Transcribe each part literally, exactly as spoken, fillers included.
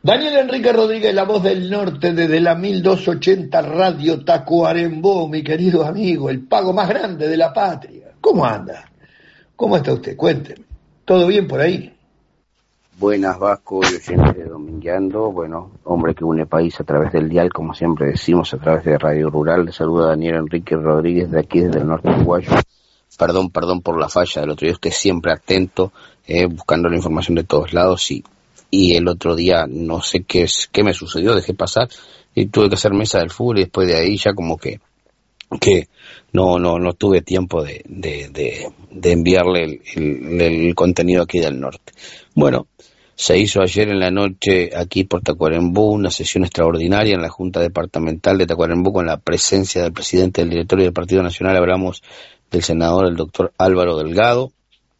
Daniel Enrique Rodríguez, la voz del norte, desde la mil doscientos ochenta Radio Tacuarembó, mi querido amigo, el pago más grande de la patria. ¿Cómo anda? ¿Cómo está usted? Cuénteme. ¿Todo bien por ahí? Buenas, Vasco y oyentes de Domingueando. Bueno, hombre que une país a través del dial, como siempre decimos, a través de Radio Rural. Le saluda Daniel Enrique Rodríguez de aquí, desde el norte uruguayo. Perdón, perdón por la falla del otro día. Usted siempre atento, eh, buscando la información de todos lados y... y el otro día no sé qué es, qué me sucedió, dejé pasar y tuve que hacer mesa del fútbol y después de ahí ya como que que no no no tuve tiempo de de, de, de enviarle el, el, el contenido aquí del norte. Bueno, se hizo ayer en la noche aquí por Tacuarembó una sesión extraordinaria en la Junta Departamental de Tacuarembó con la presencia del presidente del directorio del Partido Nacional. Hablamos del senador, el doctor Álvaro Delgado,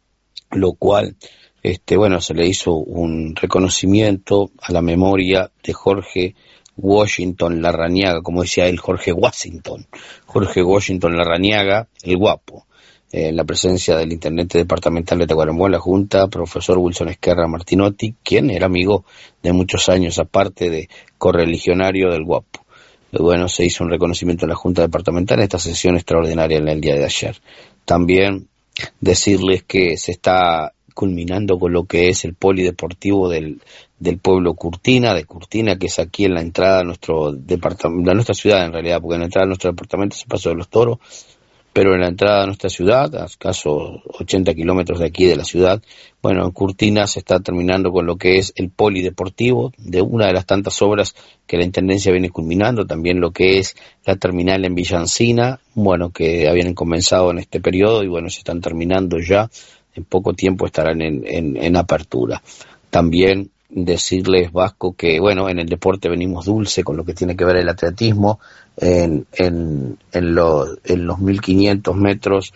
lo cual Este, bueno, se le hizo un reconocimiento a la memoria de Jorge Washington Larrañaga, como decía él, Jorge Washington, Jorge Washington Larrañaga, el guapo, en eh, la presencia del intendente departamental de Tacuarembó en la Junta, profesor Wilson Esquerra Martinotti, quien era amigo de muchos años, aparte de correligionario del guapo. Eh, bueno, se hizo un reconocimiento en la Junta departamental en esta sesión extraordinaria en el día de ayer. También decirles que se está culminando con lo que es el polideportivo del, del pueblo Curtina, de Curtina, que es aquí en la entrada de nuestro departamento, de nuestra ciudad en realidad, porque en la entrada de nuestro departamento es el Paso de los Toros, pero en la entrada de nuestra ciudad, a escasos ochenta kilómetros de aquí de la ciudad, bueno, en Curtina se está terminando con lo que es el polideportivo, de una de las tantas obras que la Intendencia viene culminando, también lo que es la terminal en Villa Encina, bueno, que habían comenzado en este periodo y bueno, se están terminando ya. En poco tiempo estarán en, en, en apertura. También decirles, Vasco, que bueno, en el deporte venimos dulce con lo que tiene que ver el atletismo. En, en, en, los, en los mil quinientos metros,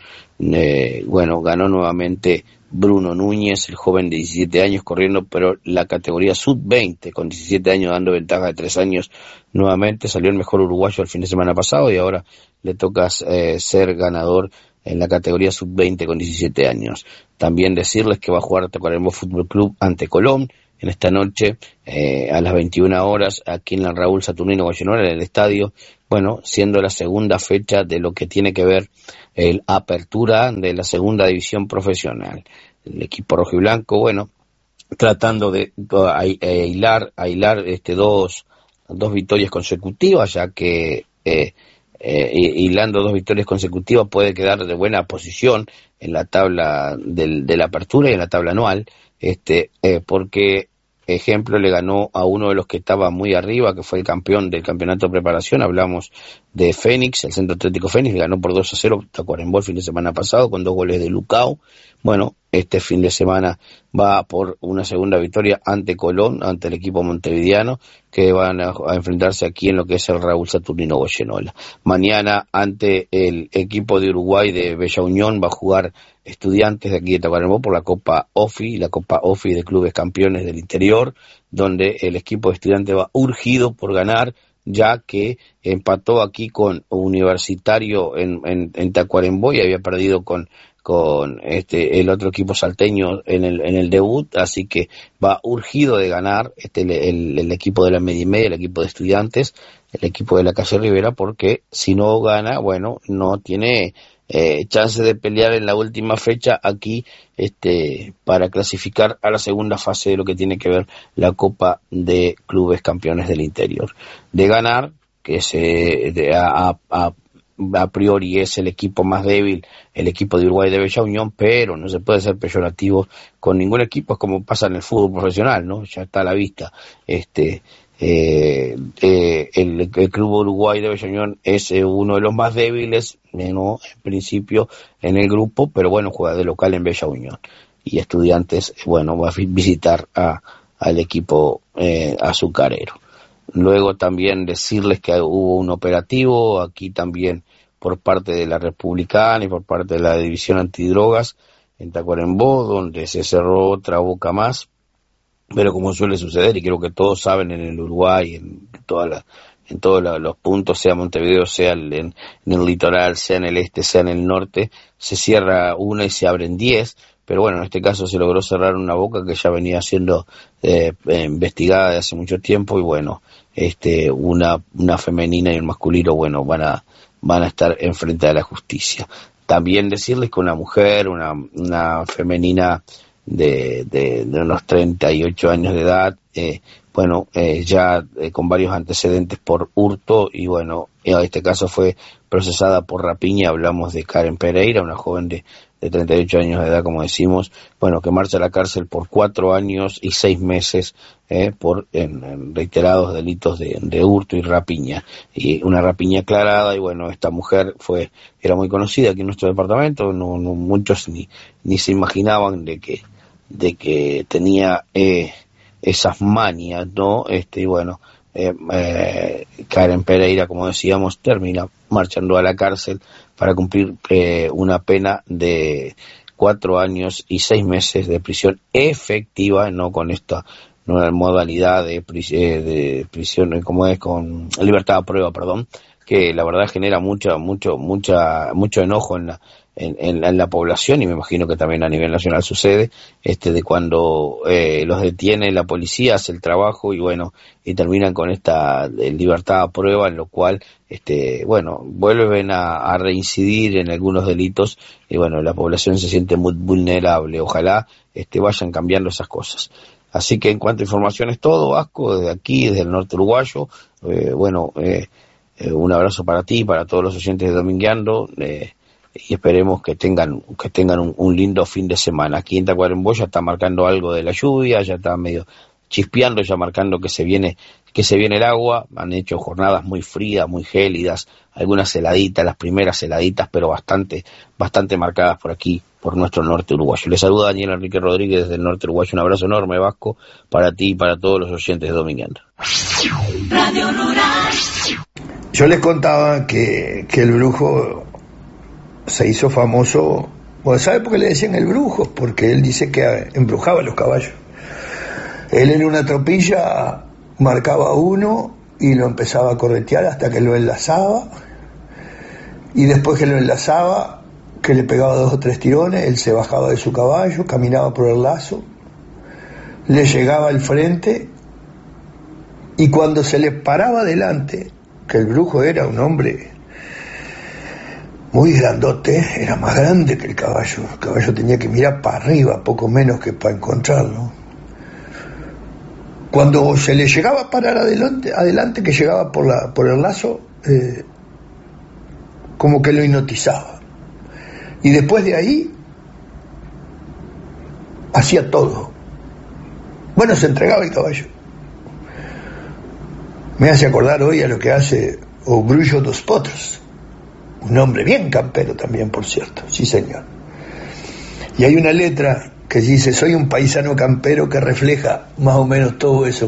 eh, bueno, ganó nuevamente Bruno Núñez, el joven de diecisiete años corriendo, pero la categoría sub veinte, con diecisiete años dando ventaja de tres años, nuevamente salió el mejor uruguayo el fin de semana pasado y ahora le toca eh, ser ganador en la categoría sub veinte con diecisiete años. También decirles que va a jugar Tacuarembó Fútbol Club ante Colón en esta noche eh, a las veintiuna horas aquí en la Raúl Saturnino Goyenora en el estadio, bueno, siendo la segunda fecha de lo que tiene que ver el apertura de la segunda división profesional. El equipo rojiblanco, bueno, tratando de eh, hilar, hilar este, dos, dos victorias consecutivas, ya que eh, Eh, hilando dos victorias consecutivas puede quedar de buena posición en la tabla del, de la apertura y en la tabla anual, este eh, porque ejemplo le ganó a uno de los que estaba muy arriba, que fue el campeón del campeonato de preparación. Hablamos de Fénix, el Centro Atlético Fénix, le ganó por dos a cero Tacuarembó el fin de semana pasado con dos goles de Lucao. Bueno, este fin de semana va por una segunda victoria ante Colón, ante el equipo montevideano, que van a, a enfrentarse aquí en lo que es el Raúl Saturnino Goyenola. Mañana ante el equipo de Uruguay de Bella Unión va a jugar Estudiantes de aquí de Tacuarembó por la Copa O F I, la Copa O F I de Clubes Campeones del Interior, donde el equipo de Estudiantes va urgido por ganar, ya que empató aquí con Universitario en, en, en Tacuarembó y había perdido con con este el otro equipo salteño en el en el debut, así que va urgido de ganar este el, el, el equipo de la media y media, el equipo de Estudiantes, el equipo de la calle Rivera, porque si no gana, bueno, no tiene eh, chance de pelear en la última fecha aquí este para clasificar a la segunda fase de lo que tiene que ver la Copa de Clubes Campeones del Interior. De ganar, que se de, a, a a priori es el equipo más débil, el equipo de Uruguay de Bella Unión, pero no se puede ser peyorativo con ningún equipo, es como pasa en el fútbol profesional, ¿no? Ya está a la vista. Este eh, eh, el, el Club Uruguay de Bella Unión es eh, uno de los más débiles, ¿no? En principio en el grupo, pero bueno, juega de local en Bella Unión. Y Estudiantes, bueno, va a visitar a al equipo eh, azucarero. Luego también decirles que hubo un operativo aquí también por parte de la Republicana y por parte de la División Antidrogas en Tacuarembó, donde se cerró otra boca más, pero como suele suceder, y creo que todos saben en el Uruguay, en todas las en todos los puntos, sea Montevideo, sea en, en el litoral, sea en el este, sea en el norte, se cierra una y se abren diez, pero bueno, en este caso se logró cerrar una boca que ya venía siendo eh, investigada de hace mucho tiempo, y bueno, este una una femenina y un masculino, bueno, van a van a estar enfrente de la justicia. También decirles que una mujer, una una femenina de, de, de unos treinta y ocho años de edad, eh, bueno, eh, ya eh, con varios antecedentes por hurto, y bueno, en este caso fue procesada por rapiña. Hablamos de Karen Pereira, una joven de, de treinta y ocho años de edad, como decimos, bueno, que marcha a la cárcel por cuatro años y seis meses eh, por en, en reiterados delitos de, de hurto y rapiña, y una rapiña aclarada. Y bueno, esta mujer fue era muy conocida aquí en nuestro departamento, no, no muchos ni ni se imaginaban de que de que tenía eh, esas manias, ¿no? Este, y bueno, eh, eh, Karen Pereira, como decíamos, termina marchando a la cárcel para cumplir eh, una pena de cuatro años y seis meses de prisión efectiva, no con esta nueva modalidad de, pris- eh, de prisión, como es con libertad a prueba, perdón, que la verdad genera mucha, mucho, mucha, mucho enojo en la En, en, en la población, y me imagino que también a nivel nacional sucede, este de cuando eh, los detiene la policía, hace el trabajo y bueno, y terminan con esta libertad a prueba, en lo cual este bueno, vuelven a, a reincidir en algunos delitos, y bueno, la población se siente muy vulnerable. Ojalá este vayan cambiando esas cosas. Así que en cuanto a información es todo, Vasco, desde aquí, desde el norte uruguayo. eh, bueno, eh, eh, un abrazo para ti, para todos los oyentes de Domingueando, eh, y esperemos que tengan que tengan un, un lindo fin de semana. Aquí en Tacuarembó ya está marcando algo de la lluvia, ya está medio chispeando, ya marcando que se viene que se viene el agua. Han hecho jornadas muy frías, muy gélidas, algunas heladitas, las primeras heladitas, pero bastante bastante marcadas por aquí, por nuestro norte uruguayo. Les saluda Daniel Enrique Rodríguez desde el norte uruguayo. Un abrazo enorme, Vasco, para ti y para todos los oyentes de Domingueando. Radio Rural. Yo les contaba que, que el brujo se hizo famoso. Bueno, ¿sabe por qué le decían el brujo? Porque él dice que embrujaba a los caballos. Él en una tropilla marcaba uno y lo empezaba a corretear hasta que lo enlazaba, y después que lo enlazaba, que le pegaba dos o tres tirones, él se bajaba de su caballo, caminaba por el lazo, le llegaba al frente, y cuando se le paraba delante, que el brujo era un hombre muy grandote, era más grande que el caballo, el caballo tenía que mirar para arriba, poco menos que para encontrarlo. Cuando se le llegaba a parar adelante, adelante que llegaba por la por el lazo, eh, como que lo hipnotizaba. Y después de ahí, hacía todo. Bueno, se entregaba el caballo. Me hace acordar hoy a lo que hace o Brujo dos Potros, un hombre bien campero también, por cierto, sí señor. Y hay una letra que dice: soy un paisano campero, que refleja más o menos todo eso,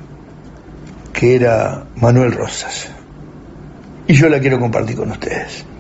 que era Manuel Rosas. Y yo la quiero compartir con ustedes.